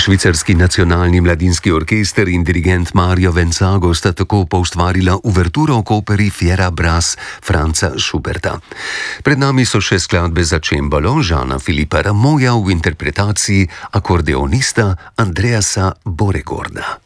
Švicarski nacionalni mladinski orkester in dirigent Mario Venzago sta tako poustvarila uverturo k operi Fiera Brass Franza Schuberta. Pred nami so še skladbe za čembalo Žana Filipa Ramoja v interpretaciji akordeonista Andreasa Boregorda.